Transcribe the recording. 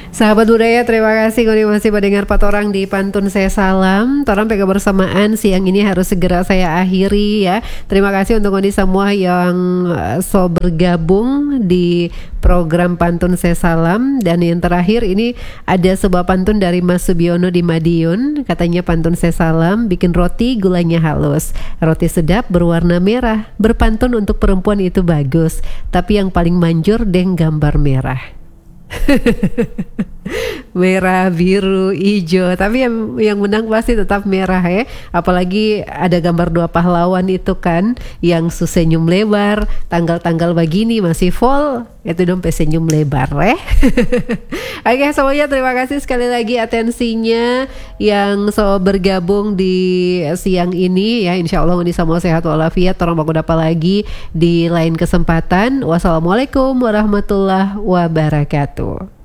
Sahabat budaya, terima kasih kau masih mendengar patorang di Pantun Saya Salam. Torang pega bersamaan siang ini harus segera saya akhiri ya. Terima kasih untuk kau semua yang so bergabung di program Pantun Saya Salam. Dan yang terakhir ini ada sebuah pantun dari Mas Subiono di Madiun. Katanya Pantun Saya Salam bikin roti gulanya halus, roti sedap berwarna merah. Berpantun untuk perempuan itu bagus, tapi yang paling manjur deng gambar merah. Merah, biru, hijau, tapi yang menang pasti tetap merah ya. Apalagi ada gambar dua pahlawan itu kan, yang senyum lebar, tanggal-tanggal begini masih full, itu dong senyum lebar ya. Oke semuanya, terima kasih sekali lagi atensinya yang so bergabung di siang ini ya. Insya Allah ini semua sehat walafiat. Orang baku dapat lagi di lain kesempatan. Wassalamualaikum warahmatullahi wabarakatuh.